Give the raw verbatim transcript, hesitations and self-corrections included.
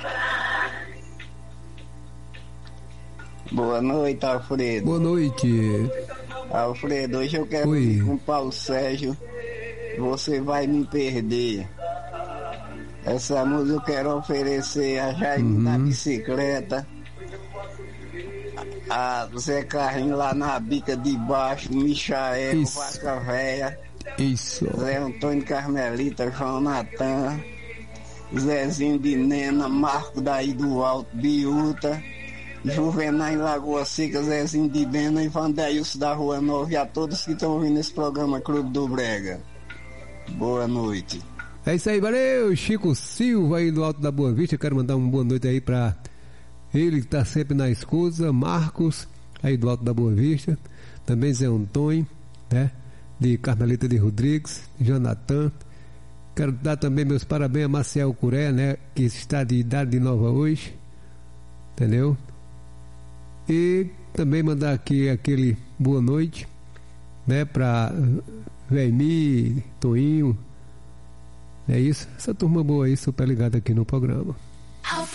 Boa noite, Alfredo. Boa noite. Alfredo, hoje eu quero Oi. ir com o Paulo Sérgio. Você vai me perder. Essa música eu quero oferecer a Jaime Uhum. da bicicleta, a Zé Carrinho lá na bica de baixo, Michael, Isso. Vaca Véia, Isso. Zé Antônio Carmelita, João Natan, Zezinho de Nena, Marco daí do Alto, Biúta, Juvenal em Lagoa Seca, Zezinho de Bena e Vandeilson da Rua Nova, e a todos que estão ouvindo esse programa Clube do Brega. Boa noite. É isso aí, valeu, Chico Silva aí do Alto da Boa Vista. Eu quero mandar uma boa noite aí pra ele que tá sempre na escuta, Marcos, aí do Alto da Boa Vista, também Zé Antônio, né, de Carmelita de Rodrigues, Jonathan. Quero dar também meus parabéns a Maciel Curé, né, que está de idade nova hoje, entendeu? E também mandar aqui aquele boa noite, né, pra Vemi, Toinho. É isso, essa turma boa aí, super ligada aqui no programa.